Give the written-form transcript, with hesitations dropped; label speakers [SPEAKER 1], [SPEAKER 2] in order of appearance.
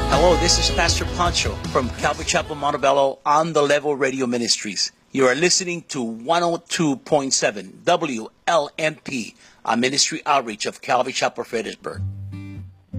[SPEAKER 1] Hello, this is Pastor Pancho from Calvary Chapel Montebello on the Level Radio Ministries. You are listening to 102.7 WLMP, a ministry outreach of Calvary Chapel Fredericksburg.